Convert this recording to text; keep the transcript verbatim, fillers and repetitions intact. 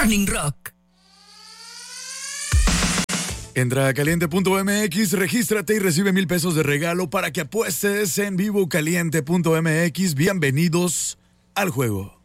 Morning Rock. Entra a caliente punto m x, regístrate y recibe mil pesos de regalo para que apuestes en vivo caliente punto m x. Bienvenidos al juego.